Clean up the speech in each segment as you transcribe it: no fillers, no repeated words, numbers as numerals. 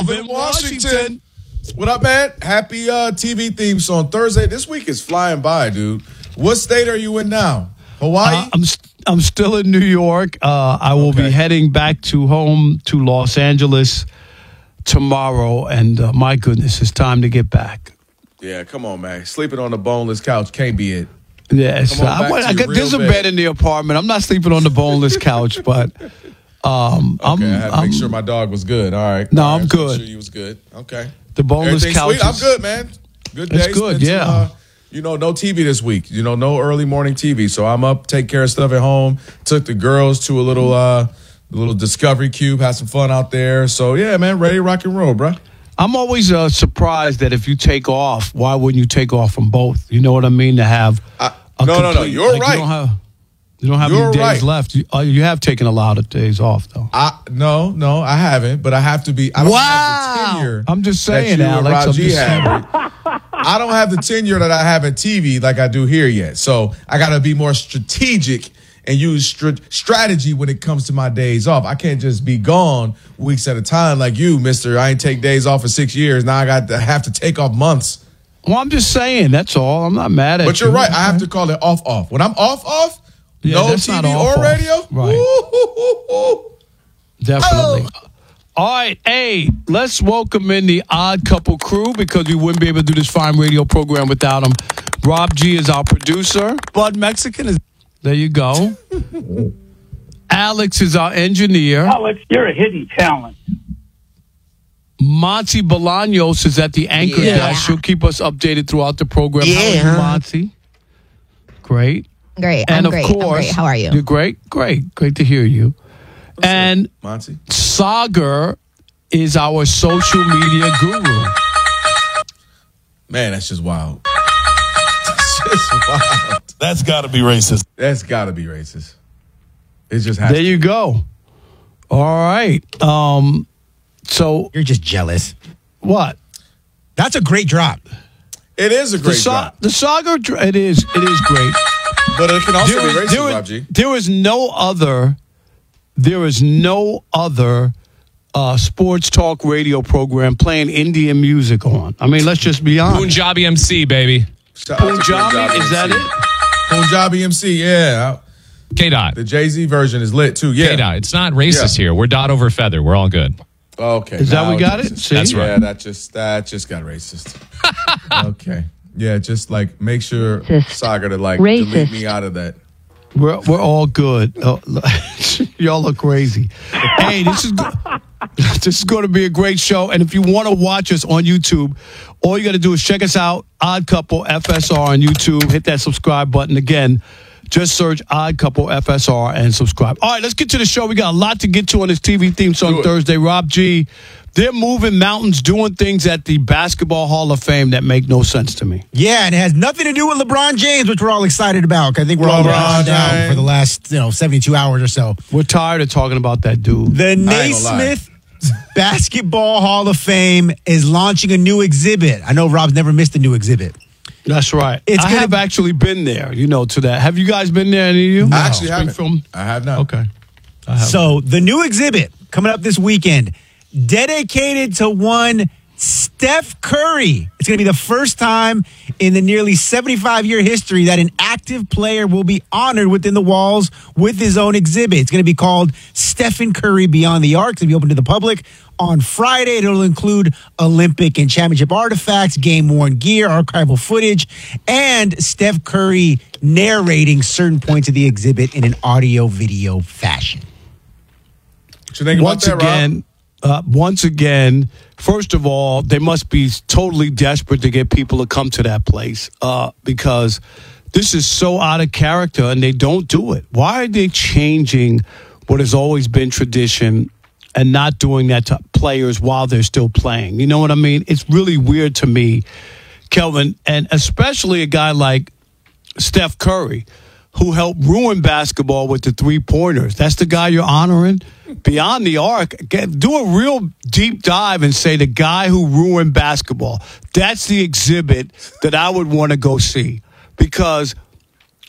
Kelvin Washington. What up, man? Happy TV theme song Thursday. This week is flying by, dude. What state are you in now? Hawaii? I'm still in New York. I will be heading back to home to Los Angeles tomorrow, and my goodness, it's time to get back. Yeah, come on, man. Sleeping on the boneless couch can't be it. Yes, there's a bed in the apartment. I'm not sleeping on the boneless couch, but I had to make sure my dog was good. All right. No, I'm good. Make sure you was good. Okay. The boneless couch. I'm good, man. Good day. It's good, yeah. No TV this week. No early morning TV. So I'm up, take care of stuff at home. Took the girls to a little Discovery Cube, had some fun out there. So yeah, man, ready to rock and roll, bro. I'm always surprised that if you take off, why wouldn't you take off from both? You know what I mean? To have no. You're right. You don't have any days left. You have taken a lot of days off, though. No, I haven't. But I have to be. I don't have the tenure. I'm just saying, Alex. I don't have the tenure that I have at TV like I do here yet. So I got to be more strategic and use strategy when it comes to my days off. I can't just be gone weeks at a time like you, mister. I ain't take days off for 6 years. Now I have to take off months. Well, I'm just saying. That's all. I'm not mad at you. But you're right. I have to call it off. When I'm off, no TV or radio? Right. Ooh. Definitely. Oh. All right. Hey, let's welcome in the Odd Couple crew because we wouldn't be able to do this fine radio program without them. Rob G is our producer. Bud Mexican is. There you go. Alex is our engineer. Alex, you're a hidden talent. Monty Bolaños is at the anchor desk. She'll keep us updated throughout the program. How are you, Monty? Great. Great. And I'm great. Of course, How are you? You're great. Great to hear you. What's and up, Monty? Sagar is our social media guru. Man, that's just wild. That's got to be racist. It just has There you go. All right. So you're just jealous. What? That's a great drop. It is a great drop. The Sagar, it is great. But it can also be racist, Rob G. There is no other sports talk radio program playing Indian music on. I mean, let's just be honest. Punjabi MC, baby. Punjabi, is that it? Punjabi MC, yeah. K-Dot. The Jay-Z version is lit, too, yeah. K-Dot. It's not racist here. We're dot over feather. We're all good. Okay. Is that we got it? See? That's right. Yeah, that just got racist. Okay. Yeah, just like make sure Saga to delete me out of that. We're all good. Y'all look crazy. Hey, this is going to be a great show. And if you want to watch us on YouTube, all you got to do is check us out, Odd Couple FSR on YouTube. Hit that subscribe button. Again, just search Odd Couple FSR and subscribe. All right, let's get to the show. We got a lot to get to on this TV theme song Thursday. Rob G, they're moving mountains, doing things at the Basketball Hall of Fame that make no sense to me. Yeah, and it has nothing to do with LeBron James, which we're all excited about. I think we're all down for the last 72 hours or so. We're tired of talking about that dude. The Naismith Basketball Hall of Fame is launching a new exhibit. I know Rob's never missed a new exhibit. That's right. I have actually been there, to that. Have you guys been there, any of you? No. I actually haven't. I have not. Okay. So the new exhibit coming up this weekend, dedicated to one Steph Curry. It's going to be the first time in the nearly 75-year history that an active player will be honored within the walls with his own exhibit. It's going to be called Stephen Curry Beyond the Arc. It's going to be open to the public on Friday. It'll include Olympic and championship artifacts, game-worn gear, archival footage, and Steph Curry narrating certain points of the exhibit in an audio-video fashion. What you think about that, Rob? Once again, first of all, they must be totally desperate to get people to come to that place because this is so out of character and they don't do it. Why are they changing what has always been tradition and not doing that to players while they're still playing? You know what I mean? It's really weird to me, Kelvin, and especially a guy like Steph Curry, who helped ruin basketball with the three-pointers. That's the guy you're honoring? Beyond the Arc, do a real deep dive and say the guy who ruined basketball. That's the exhibit that I would want to go see because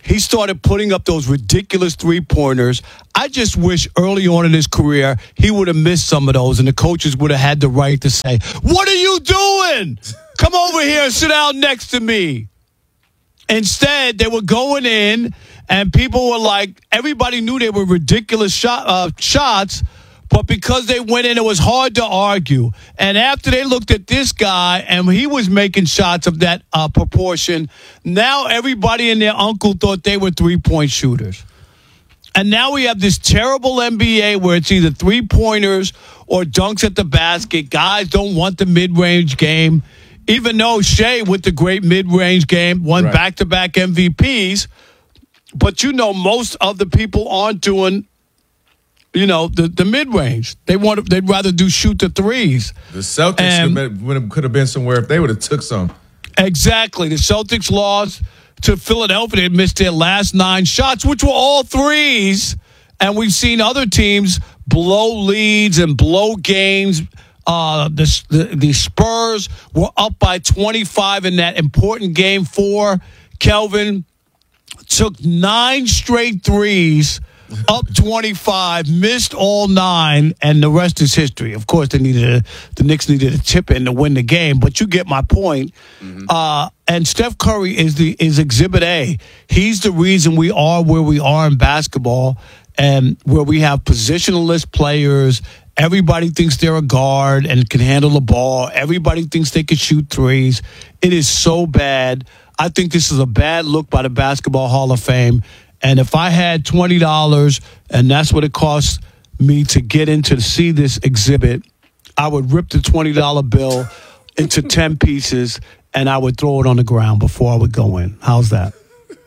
he started putting up those ridiculous three-pointers. I just wish early on in his career he would have missed some of those, and the coaches would have had the right to say, "What are you doing? Come over here and sit down next to me." Instead, they were going in, and people were like, everybody knew they were ridiculous shots, but because they went in, it was hard to argue. And after they looked at this guy, and he was making shots of that proportion, now everybody and their uncle thought they were three-point shooters. And now we have this terrible NBA where it's either three-pointers or dunks at the basket. Guys don't want the mid-range game. Even though Shea, with the great mid-range game, won back-to-back MVPs, but most of the people aren't doing, the mid-range. They'd rather shoot the threes. The Celtics could have been somewhere if they would have took some. Exactly. The Celtics lost to Philadelphia. They missed their last 9 shots, which were all threes. And we've seen other teams blow leads and blow games. The Spurs were up by 25 in that important game 4. Kelvin took 9 straight threes, up 25, missed all 9, and the rest is history. Of course, the Knicks needed a tip in to win the game, but you get my point. Mm-hmm. And Steph Curry is Exhibit A. He's the reason we are where we are in basketball, and where we have positionless players. Everybody thinks they're a guard and can handle the ball. Everybody thinks they can shoot threes. It is so bad. I think this is a bad look by the Basketball Hall of Fame. And if I had $20 and that's what it costs me to get in to see this exhibit, I would rip the $20 bill into 10 pieces and I would throw it on the ground before I would go in. How's that?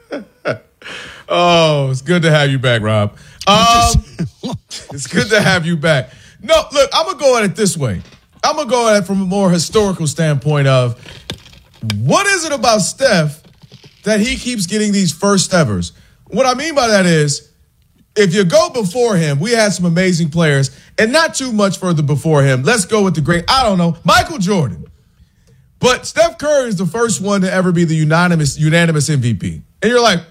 Oh, it's good to have you back, Rob. It's good to have you back. No, look, I'm going to go at it this way. I'm going to go at it from a more historical standpoint of what is it about Steph that he keeps getting these first evers? What I mean by that is if you go before him, we had some amazing players, and not too much further before him. Let's go with the great, Michael Jordan. But Steph Curry is the first one to ever be the unanimous MVP. And you're like,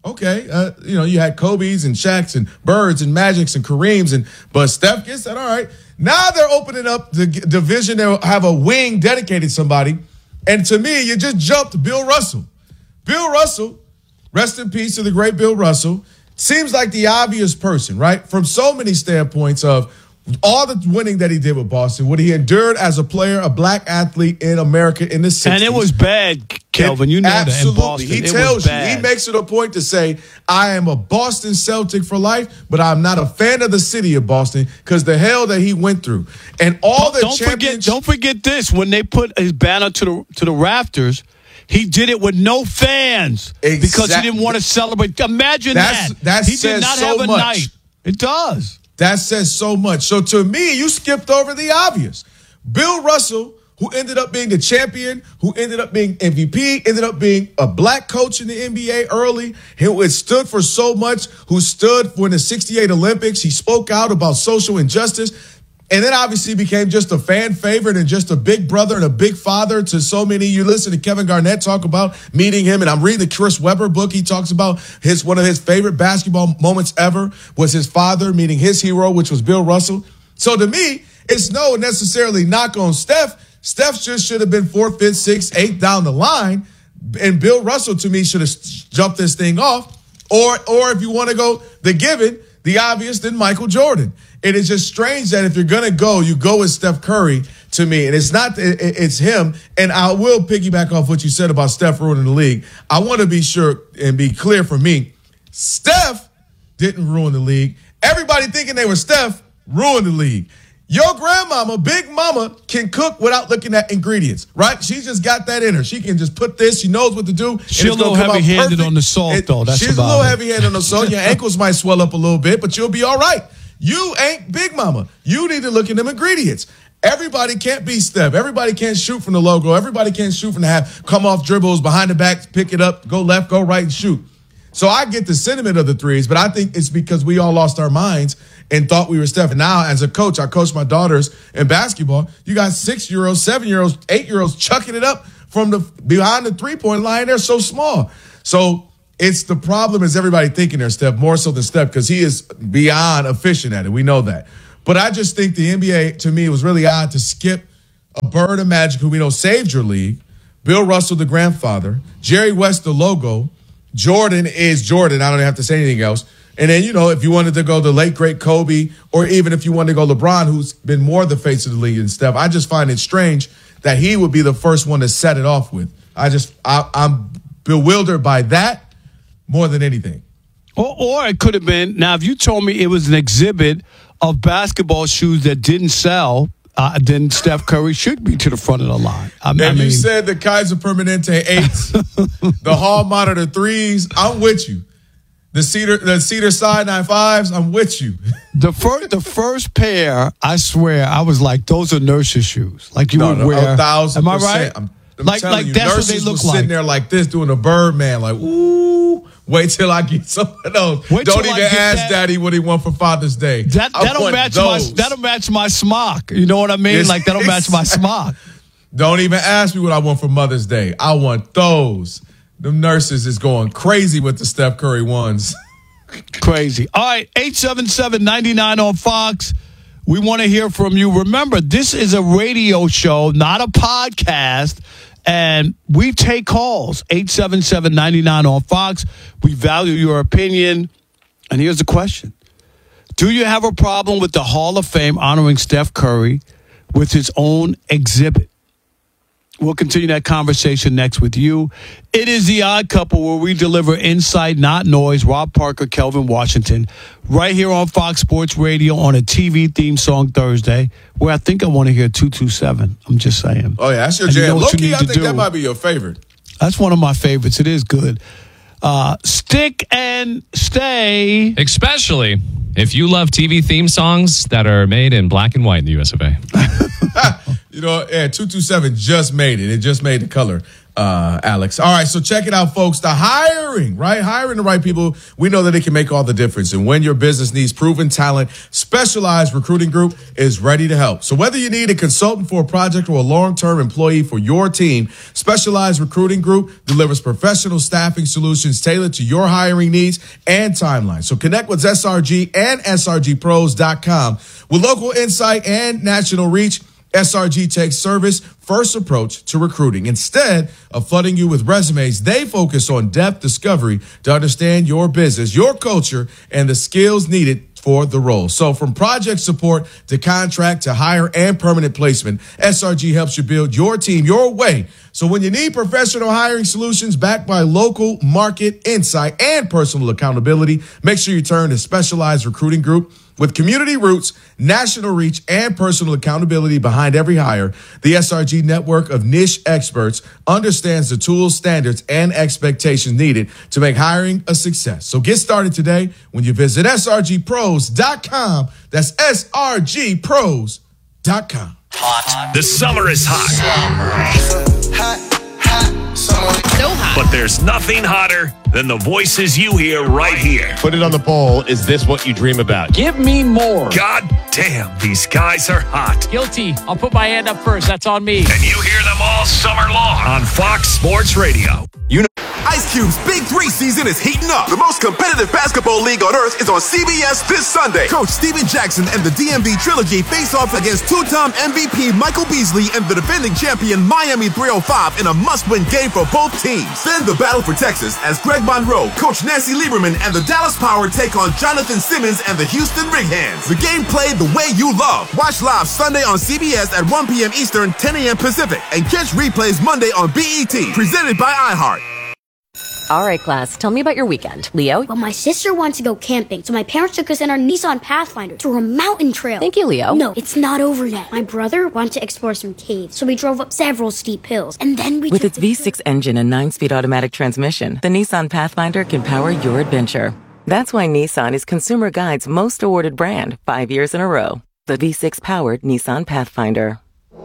okay, you had Kobe's and Shaq's and Birds and Magic's and Kareem's, but Steph gets that. All right. Now they're opening up the division. They'll have a wing dedicated to somebody. And to me, you just jumped Bill Russell. Bill Russell, rest in peace to the great Bill Russell, seems like the obvious person, right? From so many standpoints of all the winning that he did with Boston, what he endured as a player, a black athlete in America in the 60s. And it was bad, Kelvin. You know absolutely. That in Boston. He tells you, he makes it a point to say, I am a Boston Celtic for life, but I'm not a fan of the city of Boston because the hell that he went through. And all Don't forget this. When they put his banner to the rafters, he did it with no fans because he didn't want to celebrate. Imagine that. He did not have a night. It does. That says so much. So to me, you skipped over the obvious. Bill Russell, who ended up being the champion, who ended up being MVP, ended up being a black coach in the NBA early, who stood for so much, who stood for the 68 Olympics. He spoke out about social injustice. And then obviously became just a fan favorite and just a big brother and a big father to so many. You listen to Kevin Garnett talk about meeting him, and I'm reading the Chris Webber book. He talks about one of his favorite basketball moments ever was his father meeting his hero, which was Bill Russell. So to me, it's no necessarily knock on Steph. Steph just should have been 4th, 5th, 6th, 8th down the line. And Bill Russell, to me, should have jumped this thing off. Or if you want to go the given, the obvious, then Michael Jordan. It is just strange that if you're going to go, you go with Steph Curry to me. And it's him. And I will piggyback off what you said about Steph ruining the league. I want to be sure and be clear for me. Steph didn't ruin the league. Everybody thinking they were Steph ruined the league. Your grandmama, Big Mama, can cook without looking at ingredients, right? She just got that in her. She can just put this. She knows what to do. She's a little heavy-handed on the salt, though. She's a little heavy-handed on the salt. Your ankles might swell up a little bit, but you'll be all right. You ain't Big Mama. You need to look at them ingredients. Everybody can't be Steph. Everybody can't shoot from the logo. Everybody can't shoot from the half, come off dribbles, behind the back, pick it up, go left, go right, and shoot. So I get the sentiment of the threes, but I think it's because we all lost our minds and thought we were Steph. And now, as a coach, I coach my daughters in basketball. You got 6-year-olds, 7-year-olds, 8-year-olds chucking it up from behind the three-point line. They're so small. So it's the problem is everybody thinking they're Steph, more so than Steph, because he is beyond efficient at it. We know that. But I just think the NBA, to me, was really odd to skip a Bird and Magic, who we know saved your league, Bill Russell, the grandfather, Jerry West, the logo, Jordan is Jordan. I don't have to say anything else. And then, if you wanted to go the late, great Kobe, or even if you wanted to go LeBron, who's been more the face of the league than Steph, I just find it strange that he would be the first one to set it off with. I'm bewildered by that more than anything. Or it could have been, now, if you told me it was an exhibit of basketball shoes that didn't sell, then Steph Curry should be to the front of the line. You said the Kaiser Permanente 8s, the Hall Monitor 3s, I'm with you. The Cedar Sinai 5s, I'm with you. The first pair, I swear, I was like, those are nurses' shoes. Like you would wear. 1,000%. Am I right? I'm like telling you, that's what they nurses look was like. sitting there like this doing a Birdman, like, ooh, wait till I get some of those. Don't even ask Daddy what he want for Father's Day. That'll match my smock. You know what I mean? Like, that'll match my smock. Don't even ask me what I want for Mother's Day. I want those. Them nurses is going crazy with the Steph Curry ones. Crazy. All right, 877-99 on Fox. We want to hear from you. Remember, this is a radio show, not a podcast, and we take calls. 877-99 on Fox. We value your opinion. And here's the question. Do you have a problem with the Hall of Fame honoring Steph Curry with his own exhibit? We'll continue that conversation next with you. It is The Odd Couple, where we deliver insight, not noise. Rob Parker, Kelvin Washington, right here on Fox Sports Radio on a TV theme song Thursday, where I think I want to hear 227. I'm just saying. Oh, yeah, that's your jam. Low-key, I think that might be your favorite. That's one of my favorites. It is good. Stick and stay. Especially if you love TV theme songs that are made in black and white in the US of A. 227 just made it. It just made the color, Alex. All right, so check it out, folks. The hiring, right? Hiring the right people, we know that it can make all the difference. And when your business needs proven talent, Specialized Recruiting Group is ready to help. So whether you need a consultant for a project or a long-term employee for your team, Specialized Recruiting Group delivers professional staffing solutions tailored to your hiring needs and timeline. So connect with SRG and SRGpros.com. With local insight and national reach, SRG takes service first approach to recruiting. Instead of flooding you with resumes, they focus on depth discovery to understand your business, your culture, and the skills needed for the role. So from project support to contract to hire and permanent placement, SRG helps you build your team your way. So when you need professional hiring solutions backed by local market insight and personal accountability, make sure you turn to Specialized Recruiting Group. With community roots, national reach, and personal accountability behind every hire, the SRG network of niche experts understands the tools, standards, and expectations needed to make hiring a success. So get started today when you visit SRGpros.com. That's SRGpros.com. The summer is hot. So hot. But there's nothing hotter than the voices you hear right here. Put it on the poll. Is this what you dream about? Give me more. God damn, these guys are hot. Guilty. I'll put my hand up first. That's on me. And you hear them all summer long on Fox Sports Radio. Ice Cube's Big 3 season is heating up. The most competitive basketball league on earth is on CBS this Sunday. Coach Steven Jackson and the DMV Trilogy face off against two-time MVP Michael Beasley and the defending champion Miami 305 in a must-win game for both teams. Then the battle for Texas as Greg Monroe, Coach Nancy Lieberman, and the Dallas Power take on Jonathan Simmons and the Houston Rig-Hands. The game played the way you love. Watch live Sunday on CBS at 1 p.m. Eastern, 10 a.m. Pacific, and catch replays Monday on BET, presented by iHeart. All right, class, tell me about your weekend. Leo? Well, my sister wants to go camping, so my parents took us in our Nissan Pathfinder through a mountain trail. Thank you, Leo. No, it's not over yet. My brother wanted to explore some caves, so we drove up several steep hills, and then we With its V6 engine and 9-speed automatic transmission, the Nissan Pathfinder can power your adventure. That's why Nissan is Consumer Guide's most awarded brand 5 years in a row. The V6-powered Nissan Pathfinder.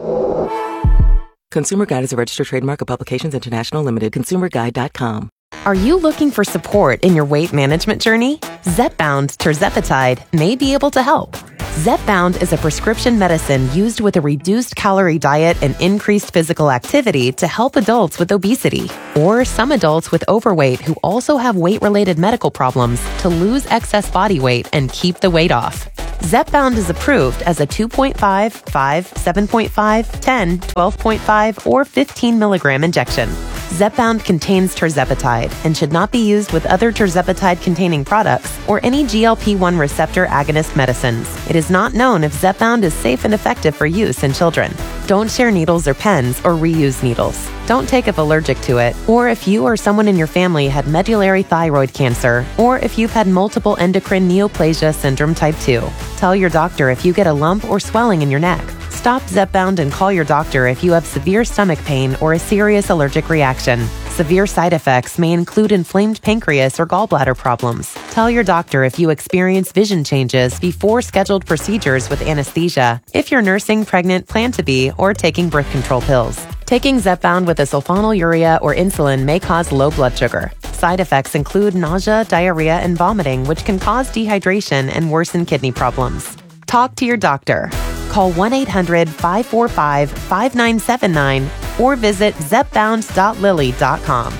Consumer Guide is a registered trademark of Publications International Limited. ConsumerGuide.com. Are you looking for support in your weight management journey? Zepbound tirzepatide may be able to help. Zepbound is a prescription medicine used with a reduced calorie diet and increased physical activity to help adults with obesity, or some adults with overweight who also have weight-related medical problems to lose excess body weight and keep the weight off. Zepbound is approved as a 2.5, 5, 7.5, 10, 12.5, or 15 milligram injection. Zepbound contains tirzepatide and should not be used with other tirzepatide-containing products or any GLP-1 receptor agonist medicines. It is not known if Zepbound is safe and effective for use in children. Don't share needles or pens or reuse needles. Don't take if allergic to it, or if you or someone in your family had medullary thyroid cancer, or if you've had multiple endocrine neoplasia syndrome type 2. Tell your doctor if you get a lump or swelling in your neck. Stop Zepbound and call your doctor if you have severe stomach pain or a serious allergic reaction. Severe side effects may include inflamed pancreas or gallbladder problems. Tell your doctor if you experience vision changes before scheduled procedures with anesthesia, if you're nursing, pregnant, plan to be, or taking birth control pills. Taking Zepbound with a sulfonylurea or insulin may cause low blood sugar. Side effects include nausea, diarrhea, and vomiting, which can cause dehydration and worsen kidney problems. Talk to your doctor. Call 1-800-545-5979 or visit zepbound.lilly.com.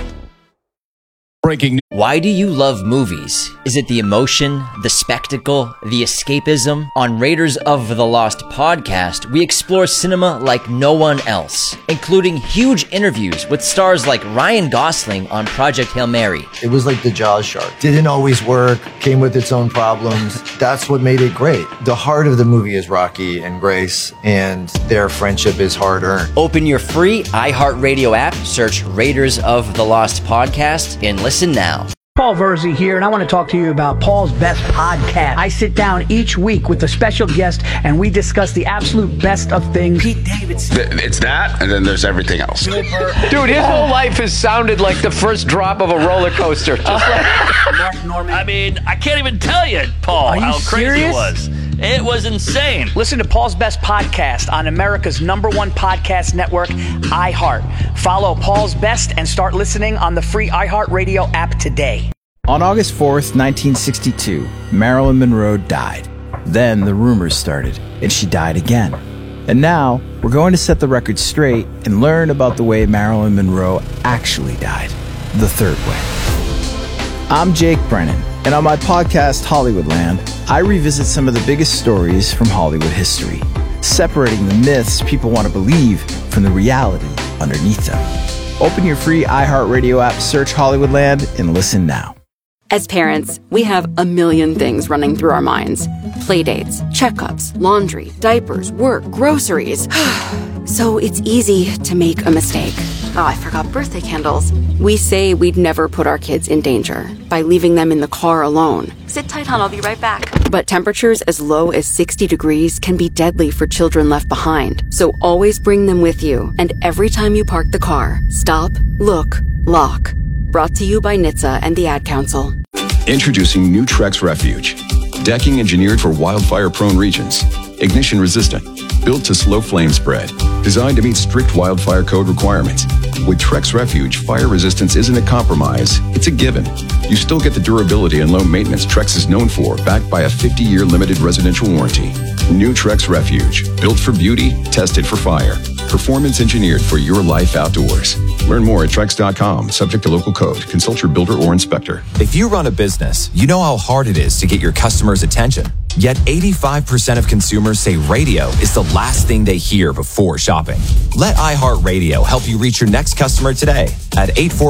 Breaking. Why do you love movies? Is it the emotion, the spectacle, the escapism? On Raiders of the Lost podcast, we explore cinema like no one else, including huge interviews with stars like Ryan Gosling on Project Hail Mary. It was like the Jaws shark. Didn't always work, came with its own problems. That's what made it great. The heart of the movie is Rocky and Grace, and their friendship is hard-earned. Open your free iHeartRadio app, search Raiders of the Lost podcast, and listen now. Paul Verzi here, and I want to talk to you about Paul's Best Podcast. I sit down each week with a special guest, and we discuss the absolute best of things. Pete Davidson. It's that, and then there's everything else. Dude, his whole life has sounded like the first drop of a roller coaster. Just like Mark Norman. I mean, I can't even tell you, Paul, how crazy it was. It was insane. Listen to Paul's Best Podcast on America's #1 podcast network, iHeart. Follow Paul's Best and start listening on the free iHeartRadio app today. On August 4th, 1962, Marilyn Monroe died. Then the rumors started, and she died again. And now, we're going to set the record straight and learn about the way Marilyn Monroe actually died. The third way. I'm Jake Brennan, and on my podcast, Hollywoodland, I revisit some of the biggest stories from Hollywood history, separating the myths people want to believe from the reality underneath them. Open your free iHeartRadio app, search Hollywoodland, and listen now. As parents, we have a million things running through our minds. Playdates, checkups, laundry, diapers, work, groceries. So it's easy to make a mistake. Oh, I forgot birthday candles. We say we'd never put our kids in danger by leaving them in the car alone. Sit tight, hon, I'll be right back. But temperatures as low as 60 degrees can be deadly for children left behind. So always bring them with you. And every time you park the car, stop, look, lock. Brought to you by NHTSA and the Ad Council. Introducing new Trex Refuge. Decking engineered for wildfire-prone regions. Ignition resistant. Built to slow flame spread. Designed to meet strict wildfire code requirements. With Trex Refuge, fire resistance isn't a compromise, it's a given. You still get the durability and low maintenance Trex is known for, backed by a 50-year limited residential warranty. New Trex Refuge. Built for beauty, tested for fire. Performance engineered for your life outdoors. Learn more at Trex.com, subject to local code. Consult your builder or inspector. If you run a business, you know how hard it is to get your customers' attention. Yet 85% of consumers say radio is the last thing they hear before shopping. Let iHeartRadio help you reach your next customer today at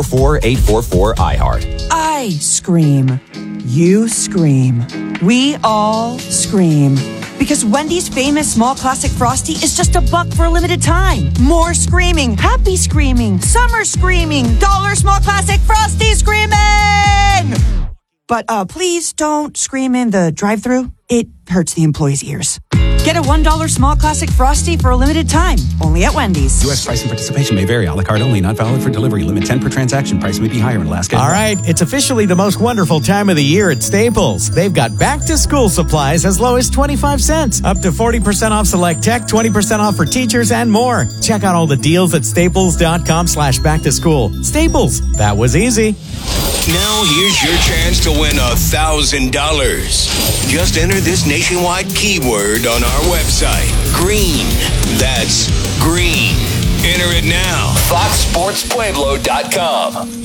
844-844-iHeart. I scream. You scream. We all scream. Because Wendy's famous small classic Frosty is just $1 for a limited time. More screaming, happy screaming, summer screaming, dollar small classic Frosty screaming! But please don't scream in the drive-thru. It hurts the employees' ears. Get a $1 small classic Frosty for a limited time, only at Wendy's. U.S. price and participation may vary. A la carte only, not valid for delivery. Limit 10 per transaction. Price may be higher in Alaska. All right, it's officially the most wonderful time of the year at Staples. They've got back-to-school supplies as low as 25 cents, up to 40% off select tech, 20% off for teachers, and more. Check out all the deals at staples.com/back-to-school. Staples, that was easy. Now here's your chance to win $1,000. Just enter this name nationwide keyword on our website. Green. That's green. Enter it now. FoxSportsPueblo.com.